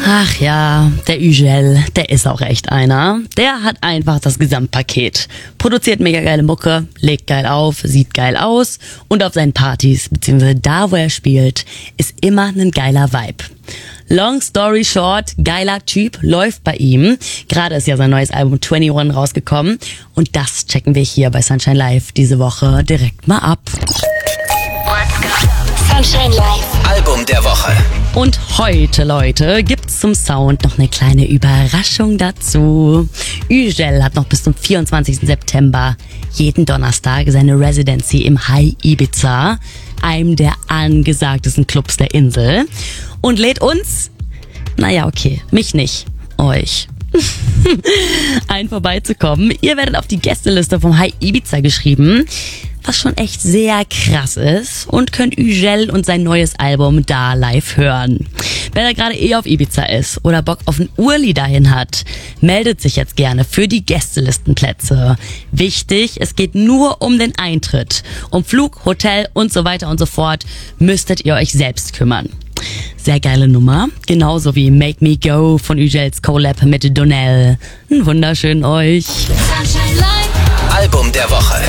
Ach ja, der Ügel, der ist auch echt einer. Der hat einfach das Gesamtpaket. Produziert mega geile Mucke, legt geil auf, sieht geil aus und auf seinen Partys, beziehungsweise da, wo er spielt, ist immer ein geiler Vibe. Long story short, geiler Typ, läuft bei ihm. Gerade ist ja sein neues Album 21 rausgekommen und das checken wir hier bei Sunshine Live diese Woche direkt mal ab. Sunshine Live. Album der Woche. Und heute, Leute, gibt's zum Sound noch eine kleine Überraschung dazu. Ügel hat noch bis zum 24. September jeden Donnerstag seine Residency im High Ibiza, einem der angesagtesten Clubs der Insel, und lädt uns, naja okay, mich nicht, euch, ein vorbeizukommen. Ihr werdet auf die Gästeliste vom High Ibiza geschrieben, was schon echt sehr krass ist, und könnt Ügel und sein neues Album da live hören. Wer da gerade auf Ibiza ist oder Bock auf ein Urli dahin hat, meldet sich jetzt gerne für die Gästelistenplätze. Wichtig, es geht nur um den Eintritt. Um Flug, Hotel und so weiter und so fort müsstet ihr euch selbst kümmern. Sehr geile Nummer, genauso wie Make Me Go von Ügels Collab mit Donnell. Einen wunderschönen euch. Sunshine Live. Album der Woche.